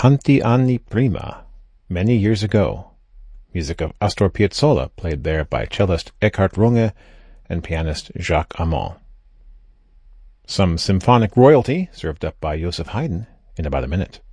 Tanti anni prima, many years ago. Music of Astor Piazzolla, played there by cellist Eckhard Runge and pianist Jacques Amand. Some symphonic royalty served up by Joseph Haydn in about a minute.